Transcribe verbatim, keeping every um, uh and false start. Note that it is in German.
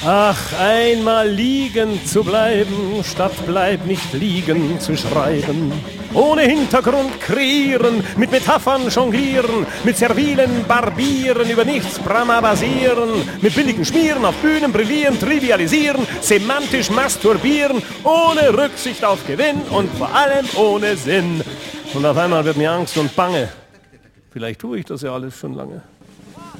Ach, einmal liegen zu bleiben, statt bleib nicht liegen zu schreiben. Ohne Hintergrund kreieren, mit Metaphern jonglieren, mit servilen Barbieren, über nichts Brahma basieren, mit billigen Schmieren auf Bühnen brillieren, trivialisieren, semantisch masturbieren, ohne Rücksicht auf Gewinn und vor allem ohne Sinn. Und auf einmal wird mir Angst und Bange. Vielleicht tue ich das ja alles schon lange.